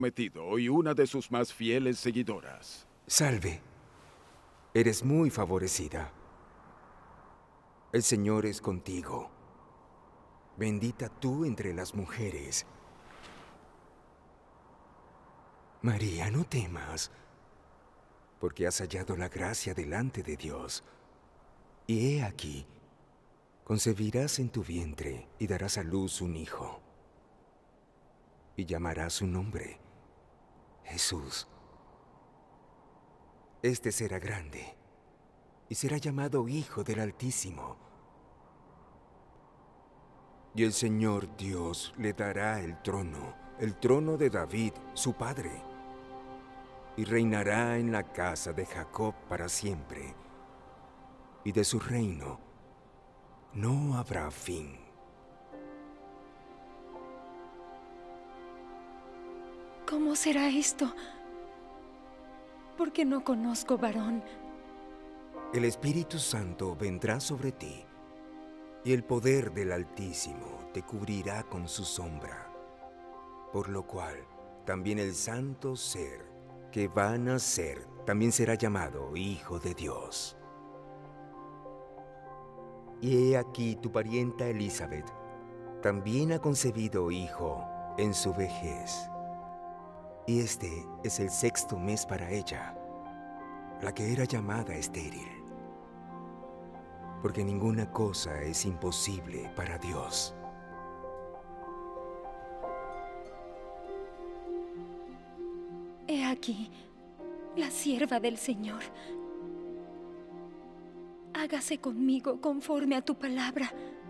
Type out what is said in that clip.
Metido y una de sus más fieles seguidoras. Salve. Eres muy favorecida. El Señor es contigo. Bendita tú entre las mujeres. María, no temas, porque has hallado la gracia delante de Dios. Y he aquí, concebirás en tu vientre y darás a luz un hijo. Y llamarás su nombre Jesús. Este será grande y será llamado Hijo del Altísimo. Y el Señor Dios le dará el trono de David, su padre, y reinará en la casa de Jacob para siempre, y de su reino no habrá fin. ¿Cómo será esto? Porque no conozco varón. El Espíritu Santo vendrá sobre ti, y el poder del Altísimo te cubrirá con su sombra. Por lo cual, también el santo ser que va a nacer también será llamado Hijo de Dios. Y he aquí tu parienta Elizabeth también ha concebido hijo en su vejez. Y este es el 6º mes para ella, la que era llamada estéril, porque ninguna cosa es imposible para Dios. He aquí, la sierva del Señor. Hágase conmigo conforme a tu palabra.